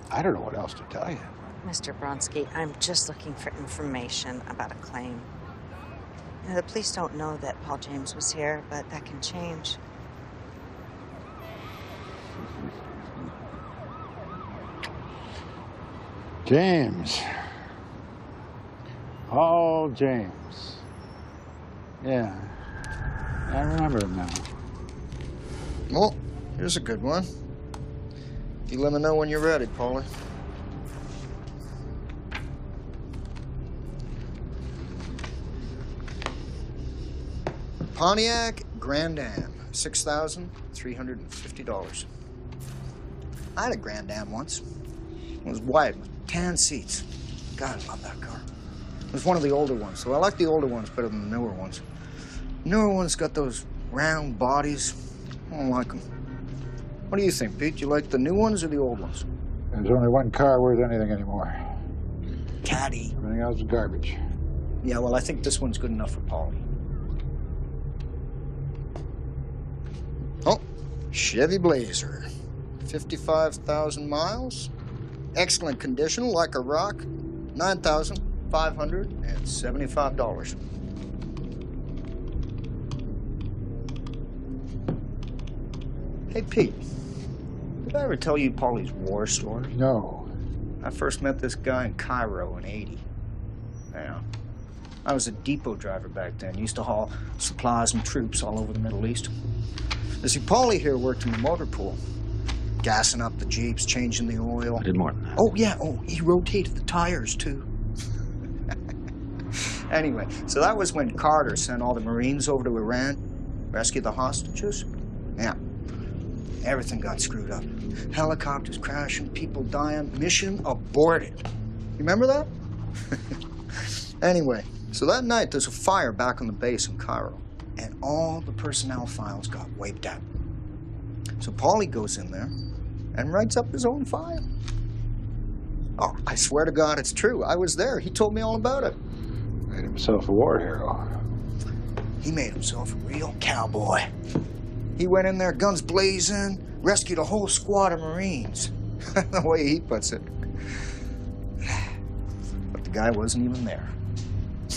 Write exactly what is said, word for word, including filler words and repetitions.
I don't know what else to tell you. Mister Bronski, I'm just looking for information about a claim. You know, the police don't know that Paul James was here, but that can change. James. Paul James. Yeah. I remember him now. Well, here's a good one. You let me know when you're ready, Paulie. Pontiac Grand Am, six thousand three hundred fifty dollars. I had a Grand Am once. It was white with tan seats. God, I love that car. It was one of the older ones, so I like the older ones better than the newer ones. Newer ones got those round bodies. I don't like them. What do you think, Pete? You like the new ones or the old ones? There's only one car worth anything anymore. Caddy. Everything else is garbage. Yeah, well, I think this one's good enough for Paulie. Oh, Chevy Blazer. fifty-five thousand miles. Excellent condition, like a rock. nine thousand five hundred seventy-five dollars. Hey, Pete. Did I ever tell you Paulie's war story? No. I first met this guy in Cairo in eighty. Yeah. I was a depot driver back then. Used to haul supplies and troops all over the Middle East. You see, Paulie here worked in the motor pool. Gassing up the Jeeps, changing the oil. I did more than that. Oh, yeah. Oh, he rotated the tires, too. Anyway, so that was when Carter sent all the Marines over to Iran, rescue the hostages. Yeah. Everything got screwed up. Helicopters crashing, people dying, mission aborted. You remember that? Anyway, so that night there's a fire back on the base in Cairo, and all the personnel files got wiped out. So Paulie goes in there and writes up his own file. Oh, I swear to God it's true. I was there. He told me all about it. Made himself a war hero. He made himself a real cowboy. He went in there, guns blazing, rescued a whole squad of Marines. The way he puts it. But the guy wasn't even there.